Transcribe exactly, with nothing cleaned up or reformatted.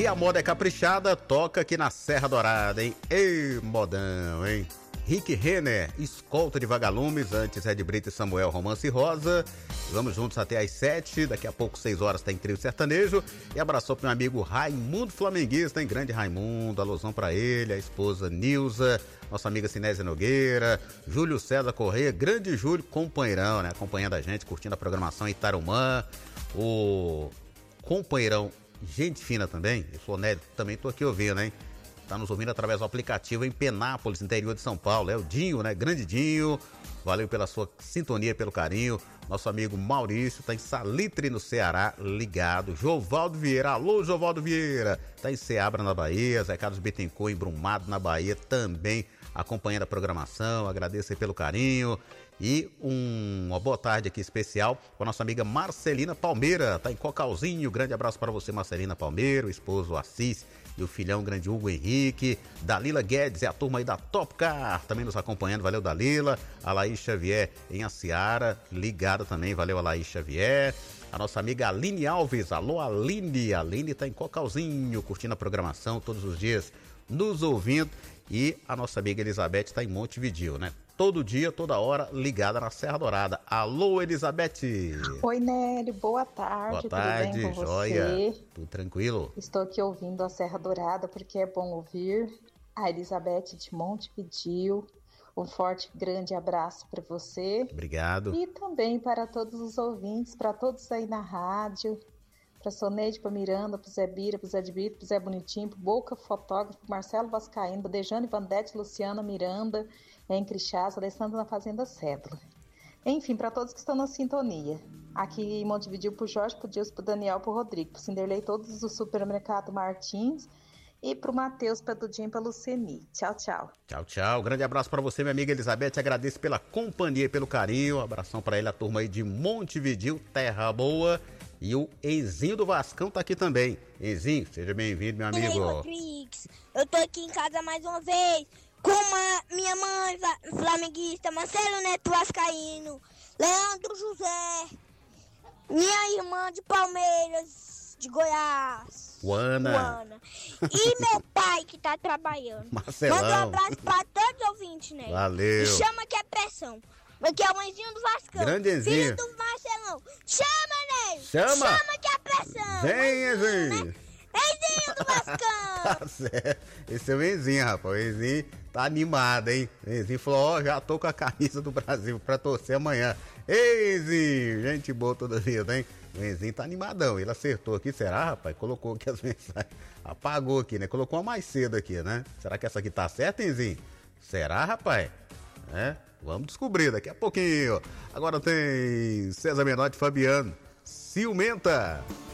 Se a moda é caprichada, toca aqui na Serra Dourada, hein? Ei, modão, hein? Rick Renner, escolta de vagalumes, antes Ed Brito e Samuel, Romance Rosa. Vamos juntos até às sete, daqui a pouco, seis horas, tem trio sertanejo. E abraçou pro meu amigo Raimundo Flamenguista, hein? Grande Raimundo, alusão pra ele, a esposa Nilza, nossa amiga Sinésia Nogueira, Júlio César Correia, grande Júlio, companheirão, né? Acompanhando a gente, curtindo a programação em Tarumã. O companheirão, gente fina também, eu sou Nélio, também tô aqui ouvindo, hein? Tá nos ouvindo através do aplicativo em Penápolis, interior de São Paulo. É o Dinho, né? Grande Dinho. Valeu pela sua sintonia, pelo carinho. Nosso amigo Maurício tá em Salitre, no Ceará, ligado. Jovaldo Vieira. Alô, Jovaldo Vieira. Tá em Ceabra, na Bahia. Zé Carlos Bittencourt, em Brumado, na Bahia, também acompanhando a programação. Agradeço aí pelo carinho. E um, uma boa tarde aqui especial com a nossa amiga Marcelina Palmeira. Tá em Cocalzinho. Grande abraço para você, Marcelina Palmeira, o esposo Assis e o filhão grande Hugo Henrique. Dalila Guedes é a turma aí da Top Car, também nos acompanhando, valeu Dalila. A Laís Xavier em Aciara, ligada também, valeu a Laís Xavier. A nossa amiga Aline Alves, alô Aline, a Aline tá em Cocalzinho, curtindo a programação todos os dias, nos ouvindo. E a nossa amiga Elizabeth tá em Montevidéu, né? Todo dia, toda hora, ligada na Serra Dourada. Alô, Elizabeth! Oi, Nélio, boa tarde. Boa tarde, tudo bem com joia. você? Tudo tranquilo? Estou aqui ouvindo a Serra Dourada porque é bom ouvir. A Elizabeth de Montevidéu. Um forte, grande abraço para você. Obrigado. E também para todos os ouvintes, para todos aí na rádio. Para Soneide, para Miranda, para Zé Bira, para Zé de Brito, para Zé Bonitinho, para Boca Fotógrafo, para Marcelo Vascaíno, para Dejane Vandete, Luciana Miranda, em Crixás, Alessandra na Fazenda Cédula. Enfim, para todos que estão na sintonia. Aqui em Montevidéu, para o Jorge, para o Dilson, para o Daniel, para o Rodrigo, para o Cinderlei, todos do Supermercado Martins. E para o Matheus, para o Dudinho e para a Luceni. Tchau, tchau. Tchau, tchau. Grande abraço para você, minha amiga Elizabeth. Agradeço pela companhia e pelo carinho. Abração para ele, a turma aí de Montevidéu, Terra Boa. E o Enzinho do Vascão tá aqui também. Enzinho, seja bem-vindo, meu amigo. E aí, Rodrigues, eu tô aqui em casa mais uma vez com a minha mãe flamenguista, Marcelo Neto Vascaíno, Leandro José, minha irmã de Palmeiras, de Goiás, Juana. Juana. E meu pai que tá trabalhando. Marcelão. Manda um abraço pra todos os ouvintes, né? Valeu. E chama que é pressão. Aqui é o Enzinho do Vascão. Grande Enzinho. Filho do Marcelão. Chama, Ney. Chama. Chama que é pressão. Vem, Enzinho. Né? Enzinho do Vascão. Tá certo. Esse é o Enzinho, rapaz. O Enzinho tá animado, hein? O Enzinho falou, ó, oh, já tô com a camisa do Brasil pra torcer amanhã. Ei, Enzinho, gente boa toda vida, hein? O Enzinho tá animadão. Ele acertou aqui, será, rapaz? Colocou aqui as mensagens. Apagou aqui, né? Colocou uma mais cedo aqui, né? Será que essa aqui tá certa, Enzinho? Será, rapaz? É? Vamos descobrir daqui a pouquinho. Agora tem César Menotti e Fabiano. Ciumenta.